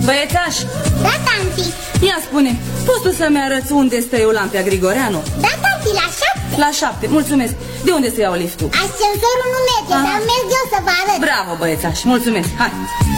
Băiețaș. Da, tanti. Ia spune, poți tu să-mi arăți unde stă Eulampia Grigoreanu? Da, tanti, la 7. La 7, mulțumesc. De unde să iau liftul? Ascensorul nu merge, dar merg eu să vă arăt. Bravo, băiețaș, mulțumesc. Hai.